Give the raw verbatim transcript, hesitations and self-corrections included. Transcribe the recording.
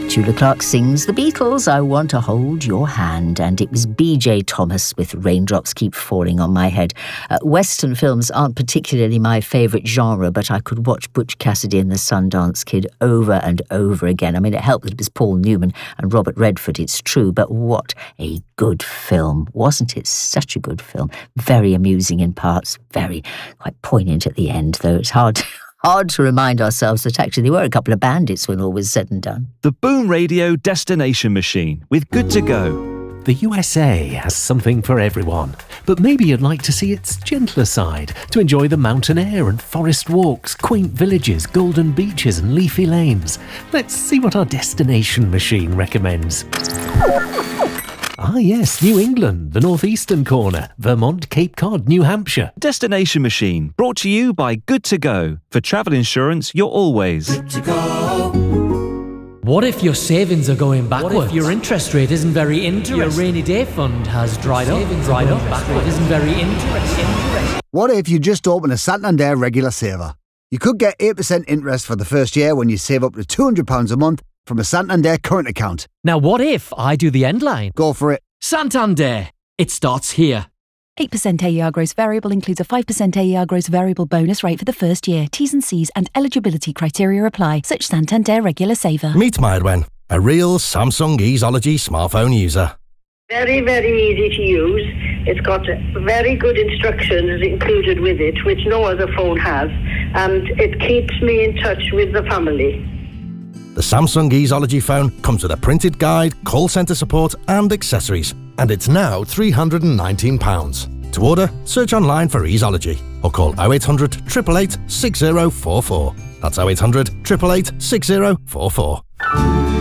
Petula Clark sings The Beatles, I Want to Hold Your Hand, and it was B J Thomas with Raindrops Keep Falling on My Head. Uh, Western films aren't particularly my favourite genre, but I could watch Butch Cassidy and the Sundance Kid over and over again. I mean, it helped that it was Paul Newman and Robert Redford, it's true, but what a good film. Wasn't it such a good film? Very amusing in parts, very quite poignant at the end, though it's hard to... Hard to remind ourselves that actually there were a couple of bandits when all was said and done. The Boom Radio Destination Machine with Good to Go. The U S A has something for everyone, but maybe you'd like to see its gentler side, to enjoy the mountain air and forest walks, quaint villages, golden beaches and leafy lanes. Let's see what our destination machine recommends. Ah yes, New England, the northeastern corner, Vermont, Cape Cod, New Hampshire. Destination Machine, brought to you by Good to Go. For travel insurance, you're always good to go. What if your savings are going backwards? What if your interest rate isn't very interesting? Your rainy day fund has dried up, dried up, backward isn't very interesting. What if you just open a Santander regular saver? You could get eight percent interest for the first year when you save up to two hundred pounds a month from a Santander current account. Now what if I do the end line? Go for it. Santander. It starts here. eight percent A E R gross variable includes a five percent A E R gross variable bonus rate for the first year. T's and C's and eligibility criteria apply. Such Santander regular saver. Meet Myrwen, a real Samsung Easology smartphone user. Very, very easy to use. It's got very good instructions included with it, which no other phone has. And it keeps me in touch with the family. The Samsung Easology phone comes with a printed guide, call centre support and accessories. And it's now three hundred and nineteen pounds. To order, search online for Easology or call oh eight hundred, eight eight eight, six oh four four. That's oh eight hundred, eight eight eight, six oh four four.